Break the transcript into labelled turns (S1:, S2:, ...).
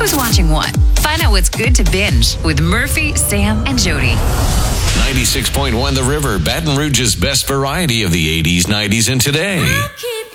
S1: Who's watching what? Find out what's good to binge with Murphy, Sam, and Jody.
S2: 96.1 The River, Baton Rouge's best variety of the 80s, 90s, and today.